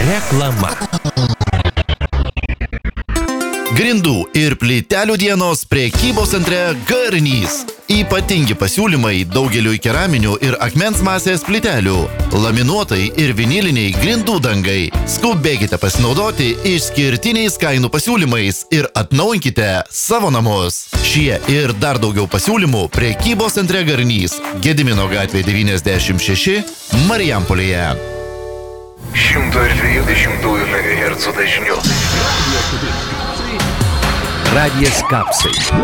Reklama. Grindų ir plytelių dienos prekybos centre Garnys. Ypatingi pasiūlymai daugeliui keraminių ir akmens masės plytelių, laminuotai ir viniliniai grindų dangai. Skubėkite pasinaudoti išskirtiniais kainų pasiūlymais ir atnaujinkite savo namus. Šie ir dar daugiau pasiūlymų prekybos centre Garnys, Gedimino gatvė 96, Marijampolėje. 120 MHz dažniu. Radijas Kapsai.